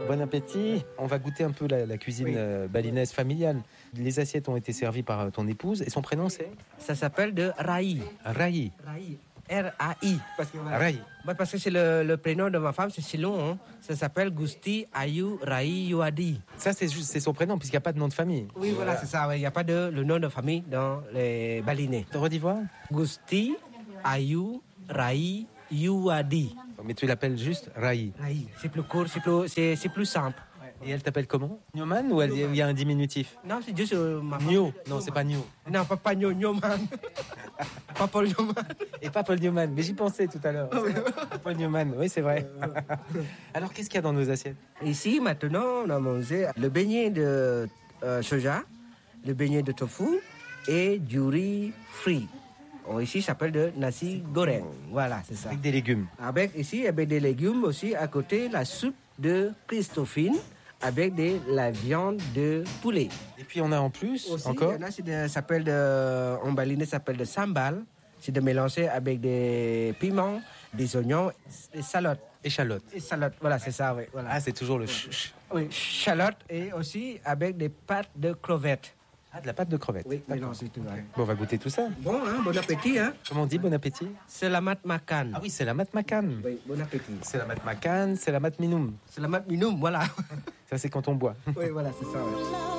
Bon appétit. On va goûter un peu la cuisine balinaise familiale. Les assiettes ont été servies par ton épouse et son prénom c'est Ça s'appelle de Rai. Rai. Rai. R-A-I. Rai. Parce que c'est le prénom de ma femme, c'est long. Hein. Ça s'appelle Gusti Ayu Rai Yuadi. Ça, c'est son prénom, puisqu'il n'y a pas de nom de famille. Oui, voilà, c'est ça. Il n'y a pas le nom de famille dans les balinais. Redis voir. Gusti Ayu Rai Yuadi. Mais tu l'appelles juste Rai. Rai. C'est plus court, c'est plus simple. Et elle t'appelle comment? Newman ou il y a un diminutif? Non, c'est juste ma femme. Nio. Non, c'est pas Nio. Non, pas Newman. Pas Paul Newman. Et pas Paul Newman, mais j'y pensais tout à l'heure. Paul Newman, oui, c'est vrai. Alors, qu'est-ce qu'il y a dans nos assiettes? Ici, maintenant, on a mangé le beignet de soja, le beignet de tofu et du riz frit. Ici, ça s'appelle de nasi goreng. Voilà, c'est ça. Avec des légumes. Avec des légumes aussi. À côté, la soupe de Christophine avec la viande de poulet. Et puis, on a en plus, aussi, encore... en balinais, ça s'appelle de sambal. C'est de mélanger avec des piments, des oignons, des salottes. Échalotes. Et salade, voilà, c'est ça, oui. Voilà. Ah, c'est toujours le ch. Oui, chalotte et aussi avec des pâtes de crevettes. Ah, de la pâte de crevettes. Oui, mélangé tout. Okay. Bon, on va goûter tout ça. Bon, hein, bon appétit. Hein. Comment on dit bon appétit? Selamat makan. Ah oui, c'est la mat makan. Oui, bon appétit. C'est la mat makan, c'est la mat minum. Selamat minum, voilà. Ça, c'est quand on boit. Oui, voilà, c'est ça. Oui.